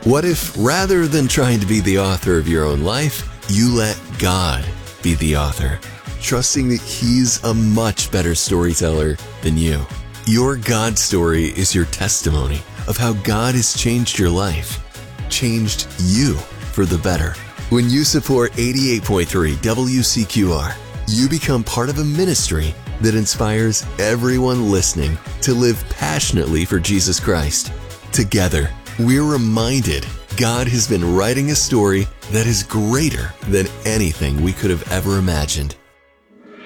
What if, rather than trying to be the author of your own life, you let God be the author, trusting that He's a much better storyteller than you? Your God story is your testimony of how God has changed your life, changed you for the better. When you support 88.3 WCQR, you become part of a ministry that inspires everyone listening to live passionately for Jesus Christ. Together, we're reminded God has been writing a story that is greater than anything we could have ever imagined.